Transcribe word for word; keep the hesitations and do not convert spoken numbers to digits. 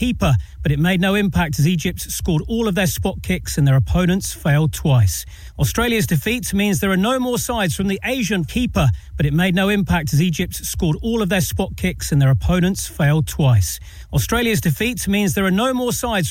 keeper, but it made no impact as Egypt scored all of their spot kicks and their opponents failed twice. Australia's defeat means there are no more sides from the Asian keeper, but it made no impact as Egypt scored all of their spot kicks and their opponents failed twice. Australia's defeat means there are no more sides